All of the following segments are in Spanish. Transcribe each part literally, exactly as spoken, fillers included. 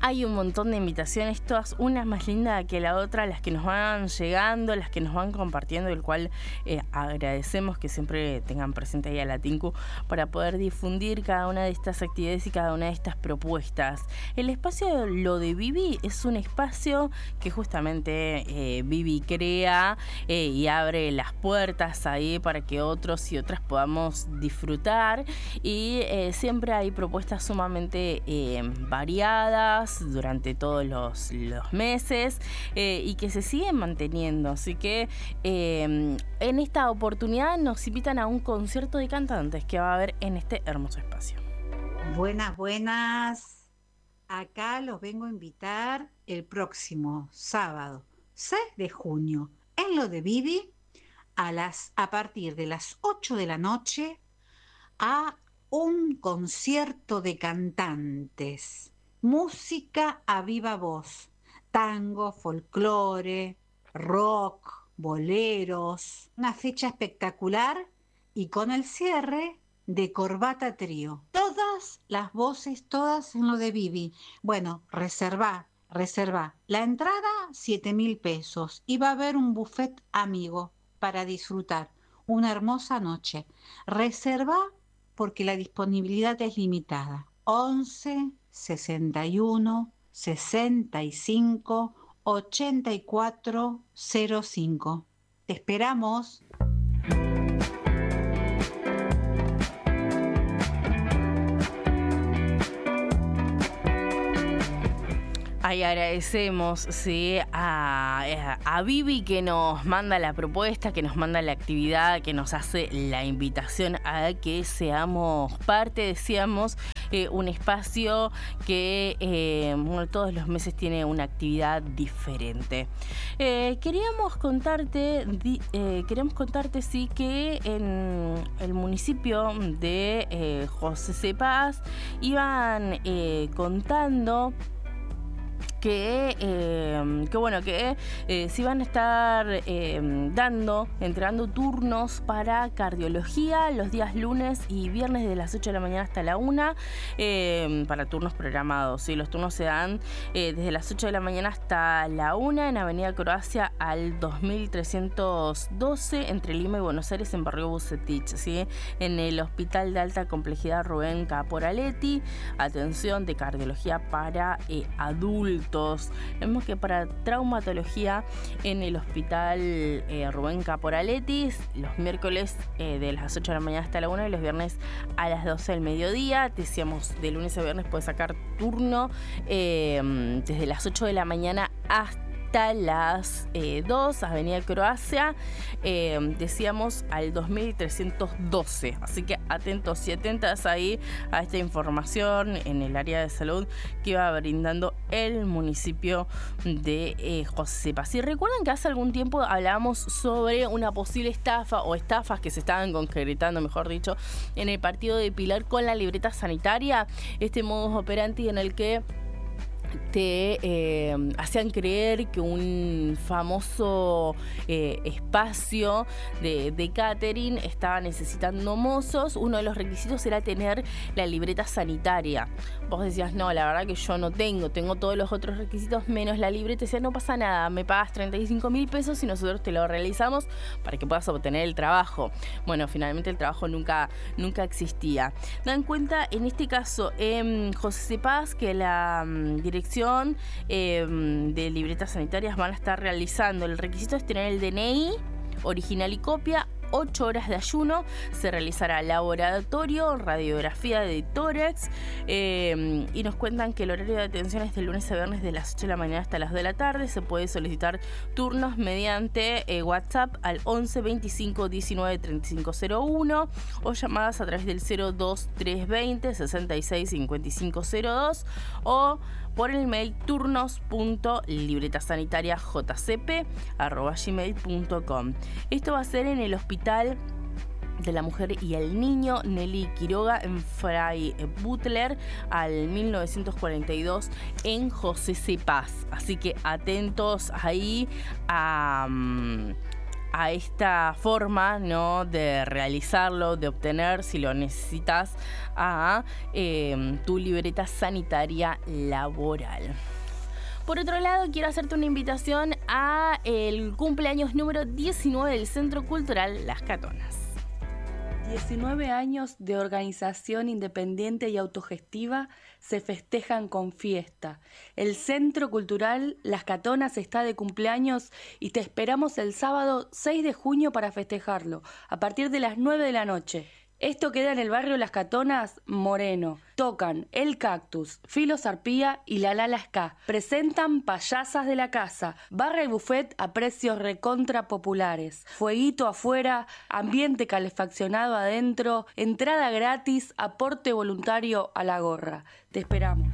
Hay un montón de invitaciones, todas una más linda que la otra, las que nos van llegando, las que nos van compartiendo, el cual eh, agradecemos que siempre tengan presente ahí a la Tinku para poder difundir cada una de estas actividades y cada una de estas propuestas. El espacio Lo de Vivi es un espacio que justamente eh, Vivi crea eh, y abre las puertas ahí para que otros y otras podamos disfrutar, y eh, siempre hay propuestas sumamente eh, variadas durante todos los, los meses eh, y que se siguen manteniendo. Así que eh, en esta oportunidad nos invitan a un concierto de cantantes que va a haber en este hermoso espacio. Buenas, buenas. Acá los vengo a invitar el próximo sábado seis de junio en Lo de Vivi a, las, a partir de las ocho de la noche a un concierto de cantantes. Música a viva voz, tango, folclore, rock, boleros, una fecha espectacular y con el cierre de Corbata Trío. Todas las voces, todas en Lo de Vivi. Bueno, reservá, reservá. La entrada, siete mil pesos y va a haber un buffet amigo para disfrutar. Una hermosa noche. Reservá porque la disponibilidad es limitada. once sesenta y uno sesenta y cinco ochenta y cuatro cero cinco. Te esperamos. Ahí agradecemos sí, a, a Vivi que nos manda la propuesta, que nos manda la actividad, que nos hace la invitación a que seamos parte, decíamos, eh, un espacio que eh, bueno, todos los meses tiene una actividad diferente. Eh, queríamos contarte, di, eh, queríamos contarte sí que en el municipio de eh, José Cepaz iban eh, contando Que, eh, que bueno, que eh, se van a estar eh, dando, entregando turnos para cardiología los días lunes y viernes de las ocho de la mañana hasta la una, eh, para turnos programados. ¿Sí? Los turnos se dan eh, desde las ocho de la mañana hasta la una en Avenida Croacia al dos mil trescientos doce, entre Lima y Buenos Aires, en Barrio Bucetich, ¿sí? En el Hospital de Alta Complejidad Rubén Caporaletti, atención de cardiología para eh, adultos. Vemos que para traumatología en el Hospital eh, Rubén Caporaletti, los miércoles eh, de las ocho de la mañana hasta la una y los viernes a las doce del mediodía. Decíamos, de lunes a viernes puedes sacar turno eh, desde las ocho de la mañana hasta las eh, dos, Avenida Croacia, eh, decíamos al dos mil trescientos doce. Así que atentos y atentas ahí a esta información en el área de salud que va brindando el municipio de eh, José Cepaz. Si recuerdan que hace algún tiempo hablábamos sobre una posible estafa o estafas que se estaban concretando, mejor dicho, en el partido de Pilar con la libreta sanitaria, este modus operandi en el que te eh, hacían creer que un famoso eh, espacio de, de catering estaba necesitando mozos. Uno de los requisitos era tener la libreta sanitaria. Vos decías, no, la verdad que yo no tengo, tengo todos los otros requisitos menos la libreta. Decías, no pasa nada, me pagas treinta y cinco mil pesos y nosotros te lo realizamos para que puedas obtener el trabajo. Bueno, finalmente el trabajo nunca, nunca existía. Dan cuenta, en este caso, en eh, José Cepaz, que la um, dirección Eh, de libretas sanitarias van a estar realizando. El requisito es tener el D N I original y copia, ocho horas de ayuno, se realizará laboratorio, radiografía de tórax eh, y nos cuentan que el horario de atención es de lunes a viernes de las ocho de la mañana hasta las dos de la tarde. Se puede solicitar turnos mediante eh, WhatsApp al once veinticinco diecinueve treinta y cinco cero uno o llamadas a través del cero dos tres veinte sesenta y seis cincuenta y cinco cero dos o por el mail turnos punto libretasanitaria j c p arroba gmail punto com. Esto va a ser en el Hospital de la Mujer y el Niño Nelly Quiroga en Fray Butler al mil novecientos cuarenta y dos en José Cepaz. Así que atentos ahí a... Um, a esta forma, ¿no?, de realizarlo, de obtener, si lo necesitas, a eh, tu libreta sanitaria laboral. Por otro lado, quiero hacerte una invitación a el cumpleaños número diecinueve del Centro Cultural Las Catonas. diecinueve años de organización independiente y autogestiva se festejan con fiesta. El Centro Cultural Las Catonas está de cumpleaños y te esperamos el sábado seis de junio para festejarlo, a partir de las nueve de la noche. Esto queda en el barrio Las Catonas, Moreno. Tocan El Cactus, Filos Arpía y La Lala Ska. Presentan Payasas de la Casa, barra y buffet a precios recontra populares. Fueguito afuera, ambiente calefaccionado adentro, entrada gratis, aporte voluntario a la gorra. Te esperamos.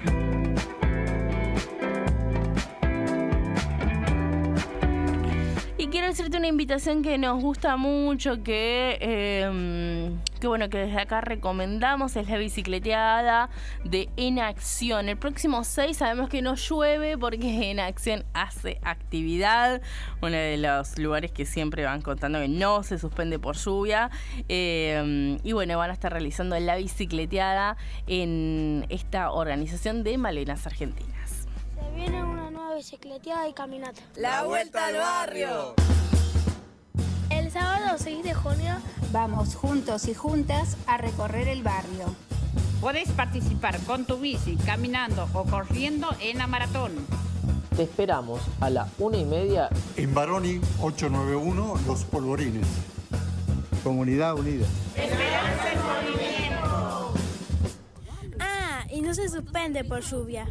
Y quiero hacerte una invitación que nos gusta mucho, que, eh, que bueno, que desde acá recomendamos, es la bicicleteada de En Acción. El próximo seis sabemos que no llueve porque En Acción hace actividad, uno de los lugares que siempre van contando que no se suspende por lluvia. Eh, y bueno, van a estar realizando la bicicleteada en esta organización de Malenas Argentinas. Se viene una nueva bicicleteada y caminata. ¡La vuelta al barrio! El sábado seis de junio vamos juntos y juntas a recorrer el barrio. Podés participar con tu bici, caminando o corriendo en la maratón. Te esperamos a la una y media en Baroni ochocientos noventa y uno Los Polvorines. Comunidad unida. Esperanza en movimiento. Ah, y no se suspende por lluvia.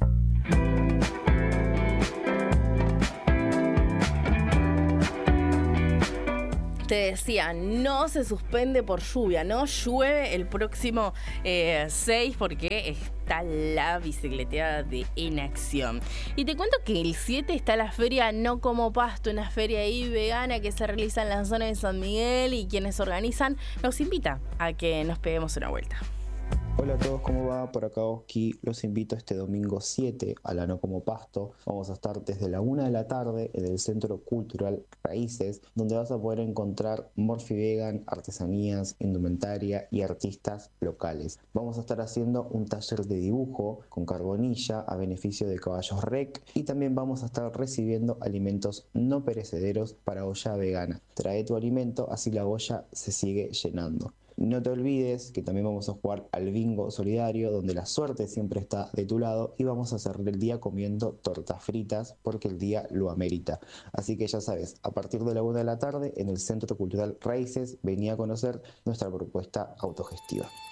Te decía, no se suspende por lluvia, no llueve el próximo eh, seis porque está la bicicleteada de En Acción. Y te cuento que el siete está la feria No Como Pasto, una feria ahí vegana que se realiza en la zona de San Miguel, y quienes organizan nos invita a que nos peguemos una vuelta. Hola a todos, ¿cómo va? Por acá Oski, los invito este domingo siete a la No Como Pasto. Vamos a estar desde la una de la tarde en el Centro Cultural Raíces, donde vas a poder encontrar Morphy Vegan, artesanías, indumentaria y artistas locales. Vamos a estar haciendo un taller de dibujo con carbonilla a beneficio de Caballos Rec, y también vamos a estar recibiendo alimentos no perecederos para olla vegana. Trae tu alimento, así la olla se sigue llenando. No te olvides que también vamos a jugar al bingo solidario, donde la suerte siempre está de tu lado, y vamos a cerrar el día comiendo tortas fritas porque el día lo amerita. Así que ya sabes, a partir de la una de la tarde en el Centro Cultural Raíces, vení a conocer nuestra propuesta autogestiva.